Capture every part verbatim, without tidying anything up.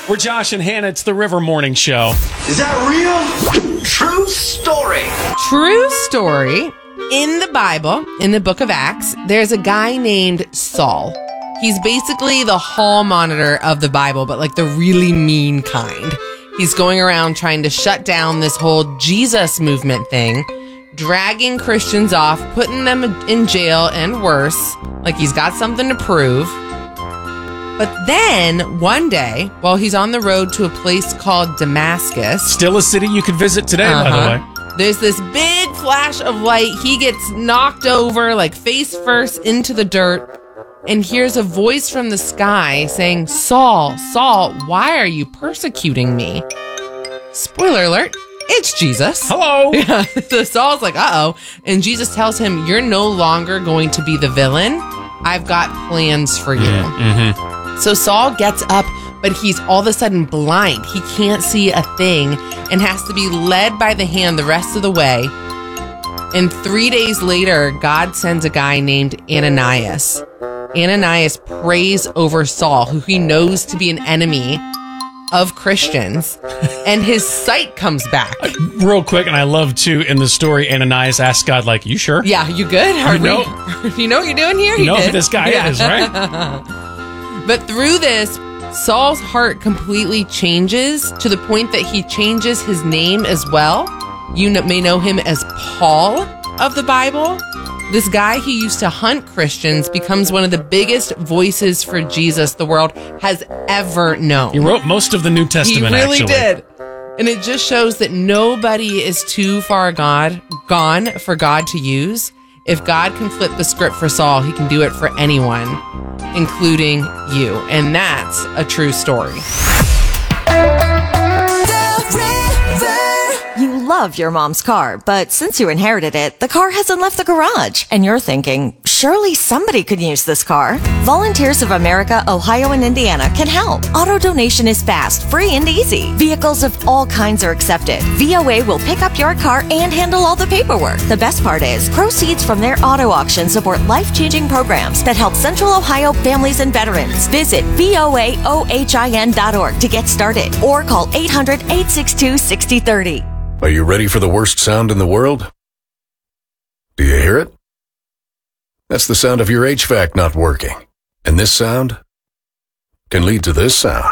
We're Josh and Hannah. It's the River Morning Show. Is that real? True story. True story. In the Bible, in the book of Acts, there's a guy named Saul. He's basically the hall monitor of the Bible, but like the really mean kind. He's going around trying to shut down this whole Jesus movement thing, dragging Christians off, putting them in jail, and worse, like he's got something to prove. But then, one day, while he's on the road to a place called Damascus... Still a city you could visit today, uh-huh. by the way. There's this big flash of light. He gets knocked over, like face first, into the dirt, and hears a voice from the sky saying, Saul, Saul, why are you persecuting me? Spoiler alert, it's Jesus. Hello. Yeah, so Saul's like, uh-oh. And Jesus tells him, you're no longer going to be the villain. I've got plans for you. Mm-hmm. So Saul gets up, but he's all of a sudden blind. He can't see a thing and has to be led by the hand the rest of the way. And three days later, God sends a guy named Ananias. Ananias prays over Saul, who he knows to be an enemy of Christians, and his sight comes back. Uh, real quick, and I love, too, in the story, Ananias asks God, like, you sure? Yeah, you good? Are you we, know, you know what you're doing here? You He know did. who this guy yeah. is, right? But through this, Saul's heart completely changes to the point that he changes his name as well. You may know him as Paul of the Bible. This guy who used to hunt Christians becomes one of the biggest voices for Jesus the world has ever known. He wrote most of the New Testament, He really actually. did. And it just shows that nobody is too far God, gone for God to use. If God can flip the script for Saul, he can do it for anyone, including you. And that's a true story. You love your mom's car, but since you inherited it, the car hasn't left the garage. And you're thinking, surely somebody could use this car. Volunteers of America, Ohio, and Indiana can help. Auto donation is fast, free, and easy. Vehicles of all kinds are accepted. V O A will pick up your car and handle all the paperwork. The best part is, proceeds from their auto auction support life-changing programs that help Central Ohio families and veterans. Visit V O A O H I N dot org to get started or call eight hundred, eight six two, six zero three zero. Are you ready for the worst sound in the world? Do you hear it? That's the sound of your H V A C not working. And this sound can lead to this sound.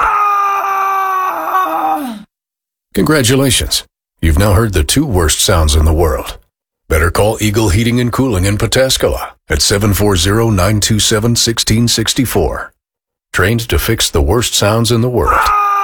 Congratulations. You've now heard the two worst sounds in the world. Better call Eagle Heating and Cooling in Pataskala at seven four zero, nine two seven, one six six four. Trained to fix the worst sounds in the world.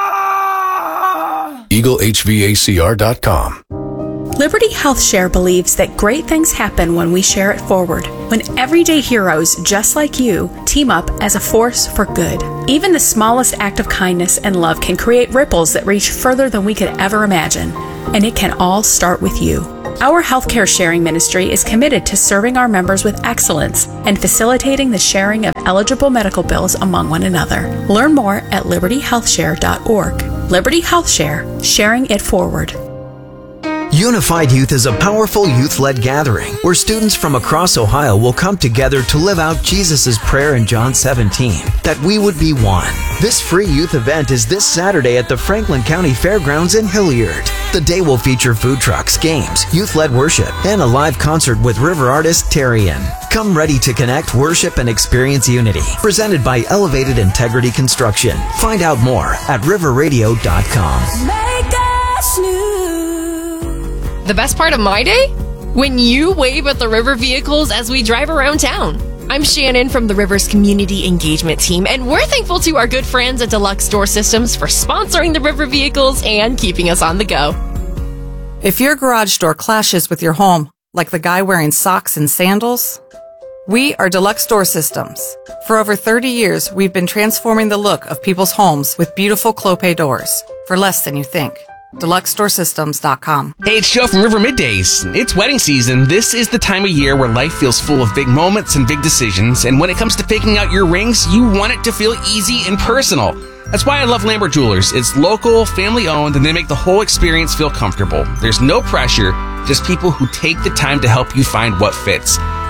Eagle H V A C R dot com. Liberty Health Share believes that great things happen when we share it forward, when everyday heroes just like you team up as a force for good. Even the smallest act of kindness and love can create ripples that reach further than we could ever imagine, and it can all start with you. Our healthcare sharing ministry is committed to serving our members with excellence and facilitating the sharing of eligible medical bills among one another. Learn more at liberty health share dot org. Liberty Health Share, sharing it forward. Unified Youth is a powerful youth-led gathering where students from across Ohio will come together to live out Jesus' prayer in John seventeen, that we would be one. This free youth event is this Saturday at the Franklin County Fairgrounds in Hilliard. The day will feature food trucks, games, youth-led worship, and a live concert with river artist Terrian. Come ready to connect, worship, and experience unity. Presented by Elevated Integrity Construction. Find out more at river radio dot com. Make us new. The best part of my day? When you wave at the River vehicles as we drive around town. I'm Shannon from the River's Community Engagement Team, and we're thankful to our good friends at Deluxe Door Systems for sponsoring the River vehicles and keeping us on the go. If your garage door clashes with your home, like the guy wearing socks and sandals, we are Deluxe Door Systems. For over thirty years, we've been transforming the look of people's homes with beautiful Clopay doors for less than you think. Deluxe Door Systems dot com. Hey, it's Joe from River Middays. It's wedding season. This is the time of year where life feels full of big moments and big decisions. And when it comes to picking out your rings, you want it to feel easy and personal. That's why I love Lambert Jewelers. It's local, family-owned, and they make the whole experience feel comfortable. There's no pressure, just people who take the time to help you find what fits.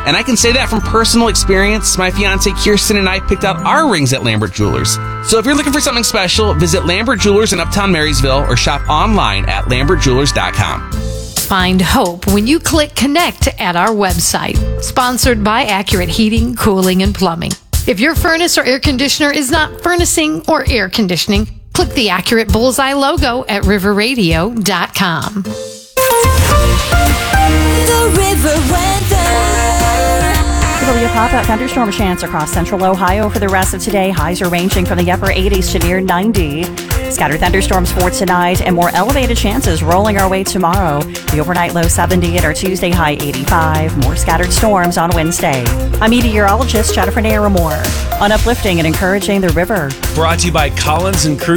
And I can say that from personal experience. My fiance Kirsten and I picked out our rings at Lambert Jewelers. So if you're looking for something special, visit Lambert Jewelers in Uptown Marysville or shop online at lambert jewelers dot com. Find hope when you click connect at our website. Sponsored by Accurate Heating, Cooling, and Plumbing. If your furnace or air conditioner is not furnacing or air conditioning, click the Accurate Bullseye logo at river radio dot com. The River Weather. There'll be a pop-up thunderstorm chance across central Ohio for the rest of today. Highs are ranging from the upper eighties to near ninety. Scattered thunderstorms for tonight and more elevated chances rolling our way tomorrow. The overnight low seventy at our Tuesday high eighty-five. More scattered storms on Wednesday. I'm meteorologist Jennifer Naramore on uplifting and encouraging the river. Brought to you by Collins and Cruz.